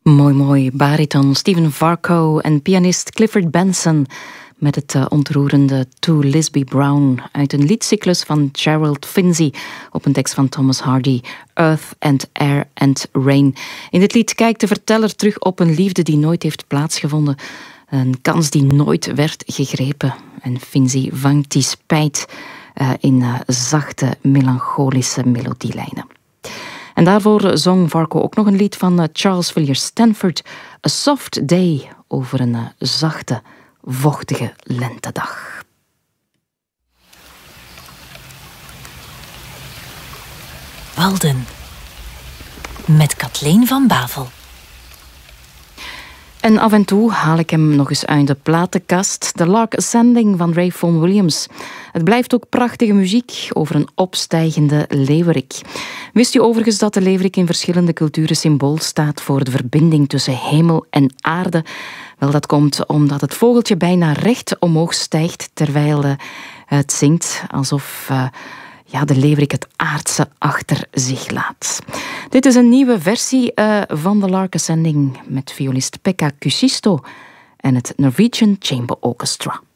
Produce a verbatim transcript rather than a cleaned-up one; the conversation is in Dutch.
Mooi, mooi. Bariton Stephen Varco en pianist Clifford Benson met het uh, ontroerende To Lisby Brown uit een liedcyclus van Gerald Finzi op een tekst van Thomas Hardy, Earth and Air and Rain. In dit lied kijkt de verteller terug op een liefde die nooit heeft plaatsgevonden, een kans die nooit werd gegrepen. En Finzi vangt die spijt uh, in uh, zachte, melancholische melodielijnen. En daarvoor zong Varco ook nog een lied van Charles Villiers Stanford, A Soft Day, over een zachte, vochtige lentedag. Walden met Kathleen van Bavel. En af en toe haal ik hem nog eens uit de platenkast. The Lark Ascending van Ray Vaughan Williams. Het blijft ook prachtige muziek over een opstijgende leeuwerik. Wist u overigens dat de leeuwerik in verschillende culturen symbool staat voor de verbinding tussen hemel en aarde? Wel, dat komt omdat het vogeltje bijna recht omhoog stijgt terwijl uh, het zingt, alsof uh, ja, de leeuwerik het aardse achter zich laat. Dit is een nieuwe versie uh, van The Lark Ascending met violist Pekka Kuusisto en het Norwegian Chamber Orchestra.